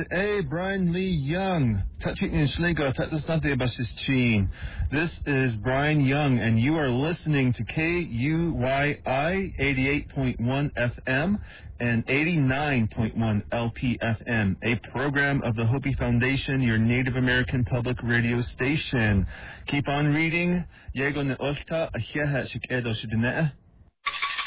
A. Brian Lee Young. Touching in Schligo, This is Brian Young, and you are listening to KUYI 88.1 FM and 89.1 LPFM, a program of the Hopi Foundation, your Native American public radio station. Keep on reading. Yego ne Olta, Ahyeha Shikedo Shidinea.